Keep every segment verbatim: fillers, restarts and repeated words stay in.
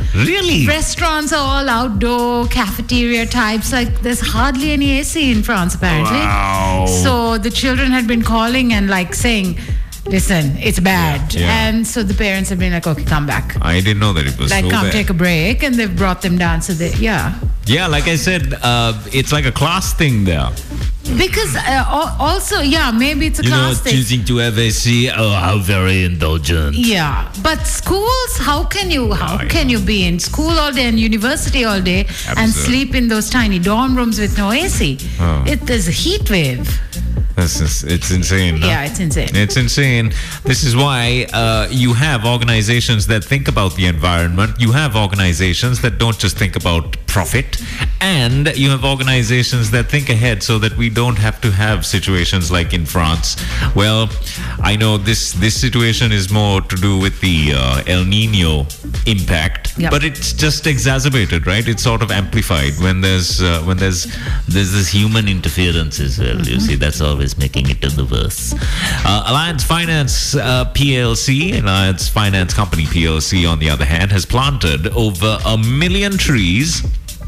Really? Restaurants are all outdoor, cafeteria types. Like, there's hardly any A C in France, apparently. Wow. So the children had been calling and like saying, listen, it's bad. Yeah, yeah. And so the parents have been like, okay, come back. I didn't know that it was Like, so come bad. take a break. And they've brought them down. So they, yeah. Yeah, like I said, uh, it's like a class thing there. Because uh, al- also, yeah, maybe it's a You know, class thing. choosing to have A C, oh, how very indulgent. Yeah, but schools, how can you how Oh, yeah. can you be in school all day and university all day and Absurd. sleep in those tiny dorm rooms with no A C? Oh. It there's a heat wave. This is, it's insane. huh? Yeah, it's insane. It's insane. This is why uh, you have organizations that think about the environment. You have organizations that don't just think about profit. And you have organizations that think ahead so that we don't have to have situations like in France. Well, I know this, this situation is more to do with the uh, El Nino impact, Yep. but it's just exacerbated, right? It's sort of amplified when there's uh, when there's there's this human interference as well. You see, that's always making it in the worse. Uh, Alliance Finance uh, P L C, Alliance Finance Company P L C, on the other hand, has planted over a million trees.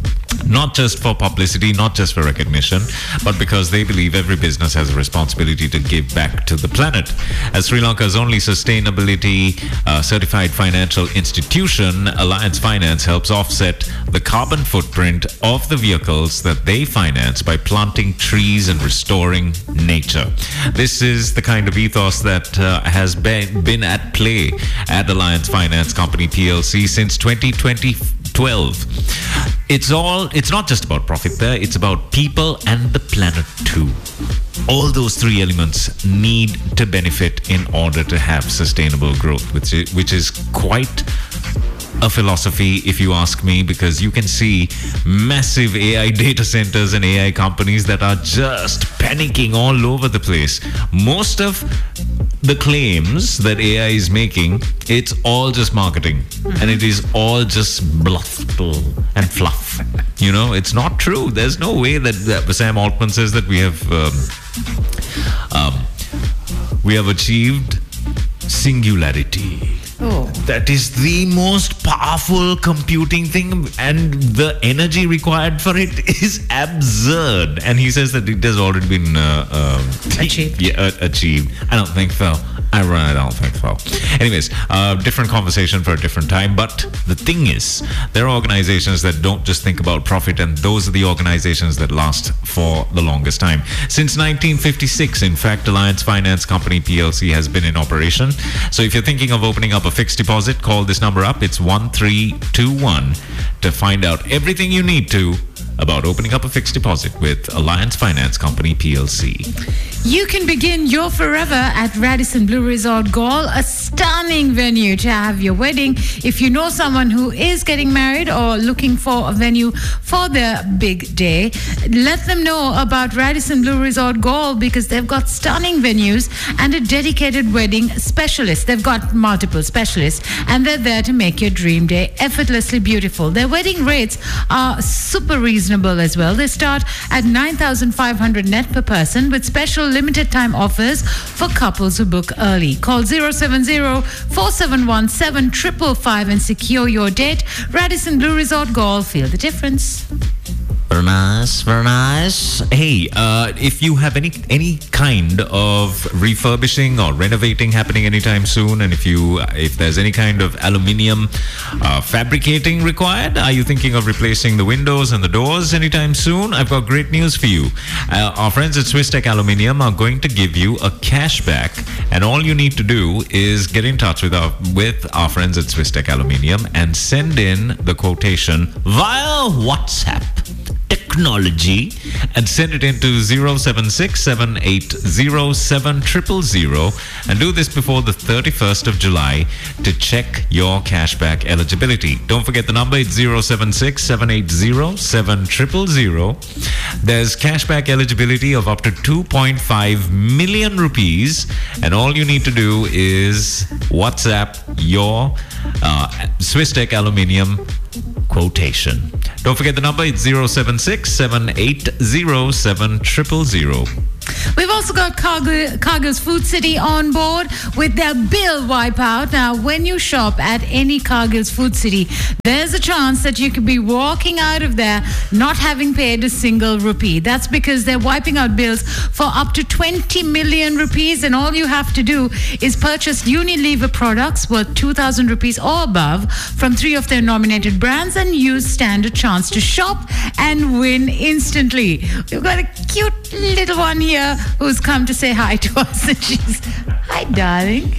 Not just for publicity, not just for recognition, but because they believe every business has a responsibility to give back to the planet. As Sri Lanka's only sustainability uh, certified financial institution, Alliance Finance helps offset the carbon footprint of the vehicles that they finance by planting trees and restoring nature. This is the kind of ethos that uh, has been, been at play at Alliance Finance Company P L C since twenty twelve. It's all, it's not just about profit there, it's about people and the planet too. All those three elements need to benefit in order to have sustainable growth, which is, which is quite a philosophy, if you ask me, because you can see massive A I data centers and A I companies that are just panicking all over the place. Most of the claims that A I is making, it's all just marketing, and it is all just bluff and fluff. You know, it's not true. There's no way that, that Sam Altman says that we have um, um, we have achieved singularity. Oh. That is the most powerful computing thing, and the energy required for it is absurd. And he says that it has already been uh, um, Achieved. Yeah, uh, achieved. I don't think so. I really don't think so. Anyways, uh, different conversation for a different time. But the thing is, there are organizations that don't just think about profit, and those are the organizations that last for the longest time. Since nineteen fifty-six, in fact, Alliance Finance Company P L C has been in operation. So if you're thinking of opening up a fixed deposit, call this number up. It's one three two one to find out everything you need to about opening up a fixed deposit with Alliance Finance Company P L C. You can begin your forever at Radisson Blue Resort Gaul, a stunning venue to have your wedding. If you know someone who is getting married or looking for a venue for their big day, let them know about Radisson Blue Resort Gaul, because they've got stunning venues and a dedicated wedding specialist. They've got multiple specialists, and they're there to make your dream day effortlessly beautiful. Their wedding rates are super reasonable as well. They start at nine thousand five hundred net per person, with special limited time offers for couples who book early. Call zero seven zero, four seven one, seven five five five and secure your date. Radisson Blue Resort Gaul. Feel the difference. Very nice, very nice. Hey, uh, if you have any any kind of refurbishing or renovating happening anytime soon, and if you if there's any kind of aluminium uh, fabricating required, are you thinking of replacing the windows and the doors anytime soon? I've got great news for you. Uh, our friends at Swiss Tech Aluminium are going to give you a cashback, and all you need to do is get in touch with our with our friends at Swiss Tech Aluminium and send in the quotation via WhatsApp technology and send it into zero seven six, seven eight zero, seven zero zero zero, and do this before the thirty-first of July to check your cashback eligibility. Don't forget the number, it's zero seven six, seven eight zero, seven zero zero zero. There's cashback eligibility of up to two point five million rupees, and all you need to do is WhatsApp your uh, Swiss Tech Aluminium quotation. Don't forget the number, it's zero seven six, seven eight zero, seven zero zero zero. We've also got Cargill, Cargill's Food City on board with their bill wipeout. Now, when you shop at any Cargill's Food City, there's a chance that you could be walking out of there not having paid a single rupee. That's because they're wiping out bills for up to twenty million rupees, and all you have to do is purchase Unilever products worth two thousand rupees or above from three of their nominated brands and use Stand a Chance to shop and win instantly. We've got a cute little one here who's come to say hi to us, and she's, hi, darling.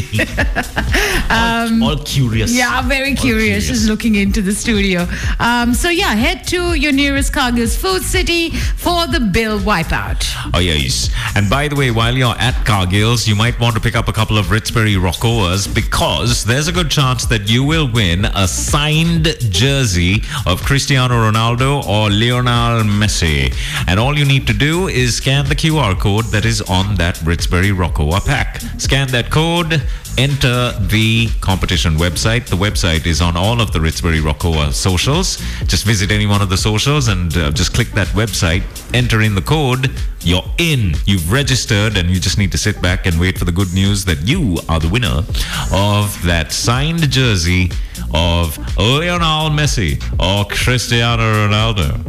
um, all, all curious. Yeah, very curious. curious. She's looking into the studio. Um, so, yeah, head to your nearest Cargill's Food City for the bill wipeout. Oh, yes. And by the way, while you're at Cargill's, you might want to pick up a couple of Ritzberry Rockoas, because there's a good chance that you will win a signed jersey of Cristiano Ronaldo or Lionel Messi. And all you need to do is scan the Q R code that is on that Ritzberry Rockoa pack. Scan that code, enter the competition website. The website is on all of the Ritzberry Rockoa socials. Just visit any one of the socials and uh, just click that website, enter in the code. You're in. You've registered, and you just need to sit back and wait for the good news that you are the winner of that signed jersey of Lionel Messi or Cristiano Ronaldo.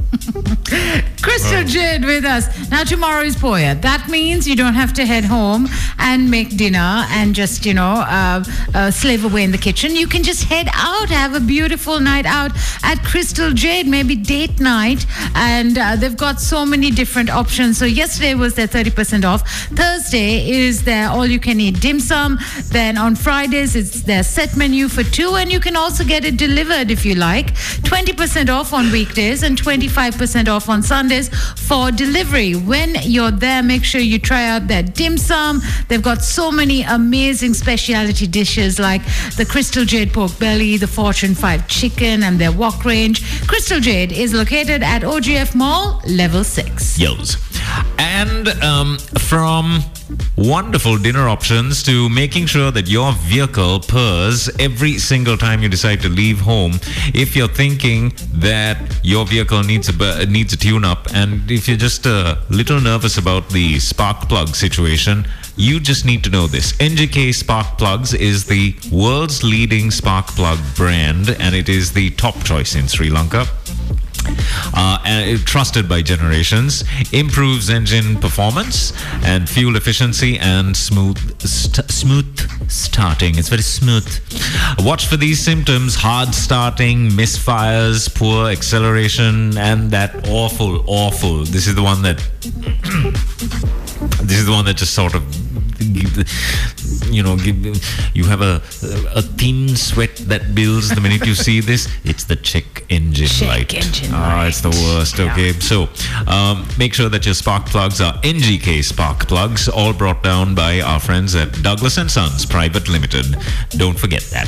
Crystal Jade with us. Now, tomorrow is Poya. That means you don't have to head home and make dinner and just, you know, uh, uh, slave away in the kitchen. You can just head out, have a beautiful night out at Crystal Jade, maybe date night. And uh, they've got so many different options. So yesterday was their thirty percent off. Thursday is their all-you-can-eat dim sum. Then on Fridays, it's their set menu for two. And you can also get it delivered if you like. twenty percent off on weekdays and twenty-five percent off on Sundays for delivery. When you're there, make sure you try out their dim sum. They've got so many amazing specialty dishes like the Crystal Jade pork belly, the Fortune five chicken, and their wok range. Crystal Jade is located at O G F Mall, level six. Yos. And um, from wonderful dinner options to making sure that your vehicle purrs every single time you decide to leave home. If you're thinking that your vehicle needs a needs a tune-up, and if you're just a little nervous about the spark plug situation, you just need to know this. N G K Spark Plugs is the world's leading spark plug brand, and it is the top choice in Sri Lanka. Uh, and trusted by generations, improves engine performance and fuel efficiency and smooth st- smooth starting. It's very smooth. Watch for these symptoms: hard starting, misfires, poor acceleration, and that awful, awful. This is the one that. This is the one that just sort of. You know, you have a a thin sweat that builds the minute you see this. It's the check engine check light. Engine ah, light. It's the worst. Yeah. Okay, so um, make sure that your spark plugs are N G K spark plugs, all brought down by our friends at Douglas and Sons Private Limited. Don't forget that.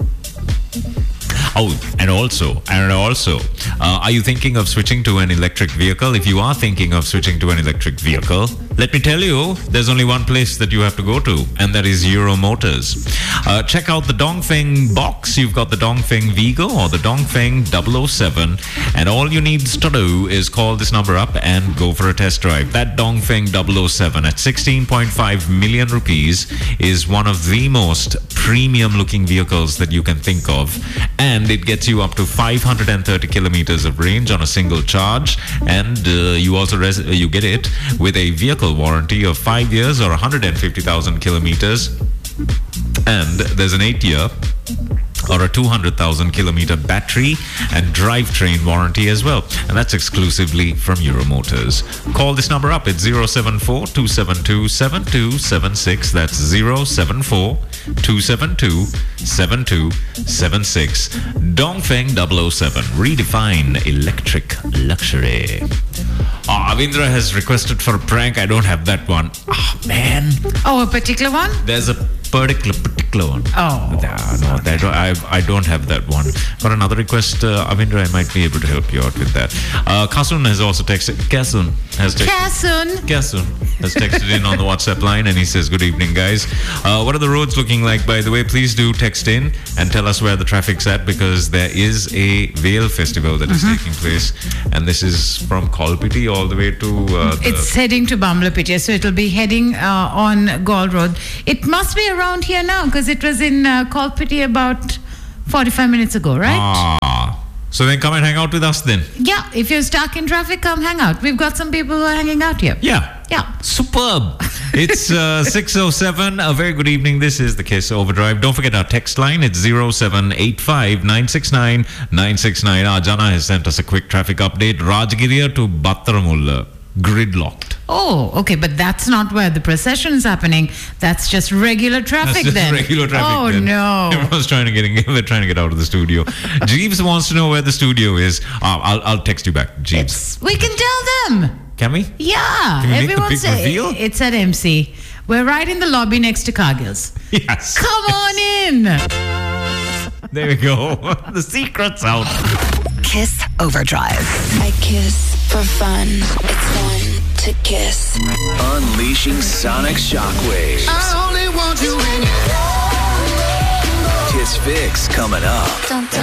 Oh, and also, and also, uh, are you thinking of switching to an electric vehicle? If you are thinking of switching to an electric vehicle, let me tell you, there's only one place that you have to go to, and that is Euro Motors. Uh, check out the Dongfeng box. You've got the Dongfeng Vigo or the Dongfeng double oh seven, and all you need to do is call this number up and go for a test drive. That Dongfeng double oh seven at sixteen point five million rupees is one of the most premium-looking vehicles that you can think of, and it gets you up to five hundred thirty kilometers of range on a single charge, and uh, you also res- you get it with a vehicle warranty of five years or one hundred fifty thousand kilometers, and there's an eight-year or a two hundred thousand kilometer battery and drivetrain warranty as well, and that's exclusively from Euro Motors. Call this number up at zero seven four, two seven two, seven two seven six. That's zero seven four, two seven two, seven two seven six. Dongfeng double oh seven. Redefine electric luxury. Oh, Avindra has requested for a prank. I don't have that one. Oh, man. Oh, a particular one? There's a particular, particular particular one. Oh. Uh, no, that, I, I don't have that one. Got another request, uh, Avindra, I might be able to help you out with that. Uh, Kasun has also texted, Kasun has texted. Kasun. Kasun has texted in on the WhatsApp line and he says, good evening, guys. Uh, what are the roads looking like, by the way? Please do text in and tell us where the traffic's at, because there is a Veil festival that is mm-hmm. taking place, and this is from Kolpiti all the way to uh, the it's heading to Bamlapitiya, so it'll be heading uh, on Gaul Road. It must be around here now, because it was in uh, Kolpiti about forty-five minutes ago, right? Ah, so then come and hang out with us then. Yeah, if you're stuck in traffic, come hang out. We've got some people who are hanging out here. Yeah. Yeah. Superb. It's uh, six oh seven. A very good evening. This is the Kiss Overdrive. Don't forget our text line. It's zero seven eight five nine six nine nine six nine. Ajana has sent us a quick traffic update. Rajgiriya to Battaramulla. Gridlocked. Oh, okay, but that's not where the procession is happening. That's just regular traffic That's just then. regular traffic oh, then. no. Everyone's trying to get we're trying to get out of the studio. Jeeves wants to know where the studio is. Uh, I'll I'll text you back, Jeeves. It's, we can tell them. Can we? Yeah. Can we make the Everyone's big reveal? It's at M C. We're right in the lobby next to Cargill's. Yes. Come on in. There we go. The secret's out. Kiss Overdrive. I kiss for fun. It's fun to kiss. Unleashing sonic shockwaves. I only want you in your Kiss Fix coming up. Dun, dun.